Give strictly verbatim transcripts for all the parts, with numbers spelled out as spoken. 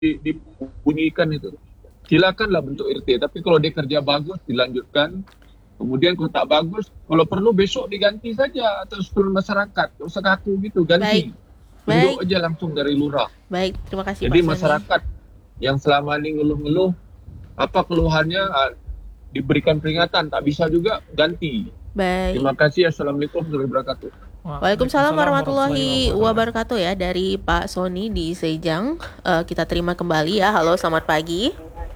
dibunyikan itu. Silakanlah bentuk R T, tapi kalau dia kerja bagus dilanjutkan. Kemudian kalau tak bagus, kalau perlu besok diganti saja atas usulan masyarakat. Tak usah kaku gitu, ganti. Baik. Tunjuk Baik. aja langsung dari lurah. Baik, terima kasih Jadi Pak Soni. masyarakat yang selama ini ngeluh-ngeluh, apa keluhannya, ah, diberikan peringatan, tak bisa juga ganti. Baik. Terima kasih. Assalamualaikum warahmatullahi wabarakatuh. Waalaikumsalam warahmatullahi wabarakatuh ya, dari Pak Soni di Sejang. Uh, kita terima kembali ya. Halo, selamat pagi.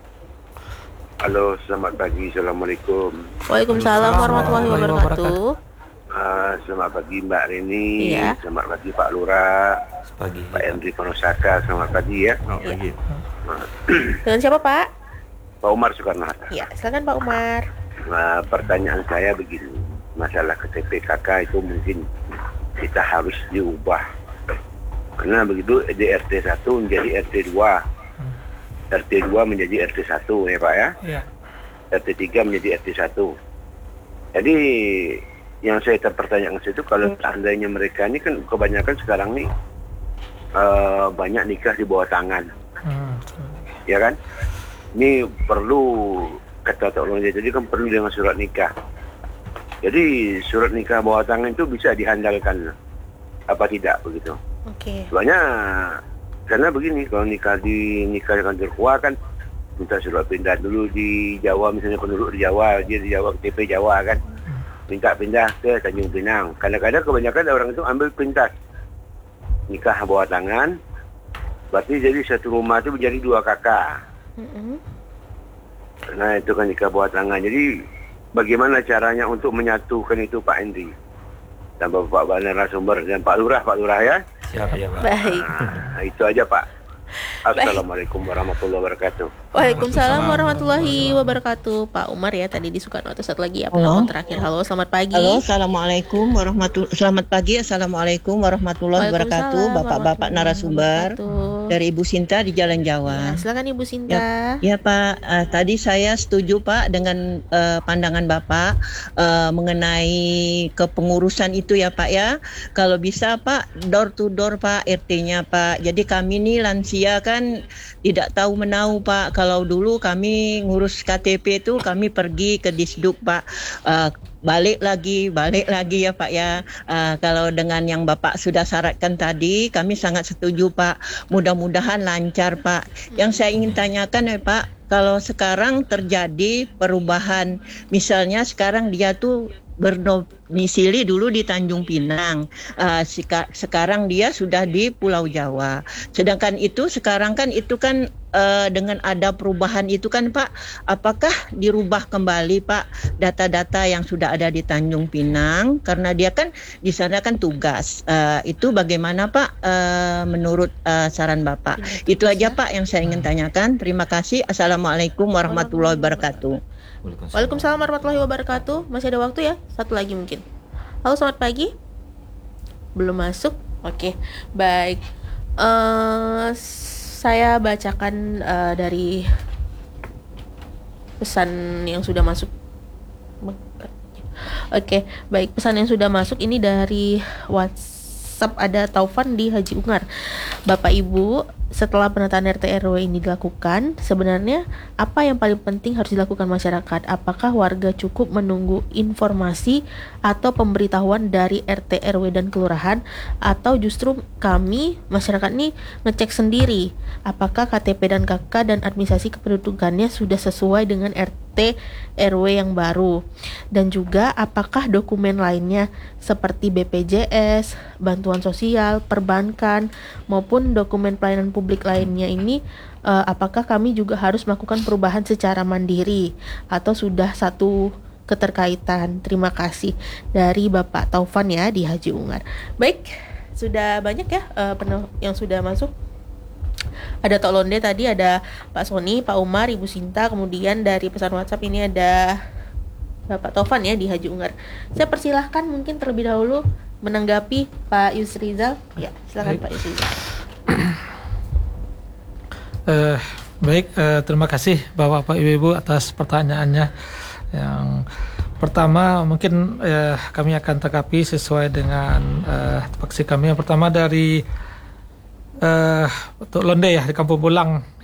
Halo, selamat pagi. Assalamualaikum. Waalaikumsalam warahmatullahi wabarakatuh. Uh, selamat pagi Mbak Rini. Iya. Selamat pagi Pak Lurah. Pagi. Pak Henry Panosaka. Selamat pagi ya. Oh, pagi. Dengan siapa Pak? Pak Umar Soekarno-Hatta. Ya, silakan Pak Umar. Nah, pertanyaan saya begini. Masalah K T P K K itu mungkin kita harus diubah. Karena begitu di R T satu menjadi R T dua. R T dua menjadi R T satu ya Pak ya. Iya. R T tiga menjadi R T satu. Jadi yang saya terpertanyakan itu kalau seandainya mereka ini kan kebanyakan sekarang nih uh, banyak nikah di bawah tangan. Hmm. Ya kan? Ini perlu kata tolong jadi kan perlu dengan surat nikah. Jadi surat nikah bawah tangan itu bisa dihandalkan apa tidak begitu? Oke. Okay. Soalnya karena begini, kalau nikah di nikah dengan terkuat kan minta surat pindah dulu di Jawa, misalnya penduduk di Jawa, dia di Jawa, K T P Jawa kan, minta pindah ke Tanjung Pinang. Kadang-kadang kebanyakan orang itu ambil pintas nikah bawah tangan, berarti jadi satu rumah itu menjadi dua kakak. Mm-hmm. Nah itu kan nikah bawah tangan. Jadi bagaimana caranya untuk menyatukan itu Pak Henry dan Bapak Narasumber dan Pak Lurah, Pak Lurah ya? Siap ya Pak. Baik. Nah, itu aja Pak. Assalamualaikum warahmatullahi wabarakatuh. Waalaikumsalam warahmatullahi wabarakatuh. Pak Umar ya tadi di Soekarno. Atau satu lagi ya penelpon terakhir. Halo, selamat pagi. Halo, assalamualaikum warahmatullahi. Selamat pagi, assalamualaikum warahmatullahi wabarakatuh. Bapak-bapak narasumber dari Ibu Sinta di Jalan Jawa. Ya, silakan Ibu Sinta. Ya, ya Pak. Uh, tadi saya setuju Pak dengan uh, pandangan Bapak uh, mengenai kepengurusan itu ya Pak ya. Kalau bisa Pak door to door Pak R T-nya Pak. Jadi kami nih lansia kan tidak tahu menau Pak. Kalau dulu kami ngurus K T P itu kami pergi ke Disduk Pak, uh, balik lagi balik lagi ya Pak ya. Uh, kalau dengan yang Bapak sudah syaratkan tadi kami sangat setuju Pak. Mudah-mudahan lancar Pak. Yang saya ingin tanyakan ya Pak, kalau sekarang terjadi perubahan, misalnya sekarang dia tuh berdomisili dulu di Tanjung Pinang, uh, seka- sekarang dia sudah di Pulau Jawa. Sedangkan itu sekarang kan itu kan uh, dengan ada perubahan itu kan Pak, apakah dirubah kembali Pak data-data yang sudah ada di Tanjung Pinang karena dia kan di sana kan tugas. Uh, itu bagaimana Pak uh, menurut uh, saran Bapak? Itu aja Pak yang saya ingin tanyakan. Terima kasih. Assalamualaikum warahmatullahi wabarakatuh. Waalaikumsalam warahmatullahi wabarakatuh. Masih ada waktu ya? Satu lagi mungkin. Halo, selamat pagi. Belum masuk? Oke, baik. Uh, saya bacakan uh, dari pesan yang sudah masuk. Oke, baik. Pesan yang sudah masuk ini dari WhatsApp, ada Taufan di Haji Ungar. Bapak Ibu, setelah penataan R T R W ini dilakukan, sebenarnya apa yang paling penting harus dilakukan masyarakat? Apakah warga cukup menunggu informasi atau pemberitahuan dari R T R W dan kelurahan, atau justru kami masyarakat ini ngecek sendiri apakah K T P dan K K dan administrasi kependudukannya sudah sesuai dengan R T R W yang baru? Dan juga apakah dokumen lainnya seperti B P J S, bantuan sosial, perbankan maupun dokumen pelayanan publik lainnya ini uh, apakah kami juga harus melakukan perubahan secara mandiri atau sudah satu keterkaitan? Terima kasih, dari Bapak Taufan ya di Haji Ungar. Baik, sudah banyak ya uh, penuh yang sudah masuk. Ada Tok Londe tadi, ada Pak Soni, Pak Umar, Ibu Sinta, kemudian dari pesan WhatsApp ini ada Bapak Taufan ya di Haji Ungar. Saya persilahkan mungkin terlebih dahulu menanggapi Pak Yusrizal. Ya, silakan. Baik. Pak Yusrizal. Uh, baik, uh, terima kasih Bapak-Bapak Ibu-Ibu atas pertanyaannya. Yang pertama mungkin uh, kami akan tanggapi sesuai dengan uh, faksi kami. Yang pertama dari eh, untuk londe ya di Kampung Bulang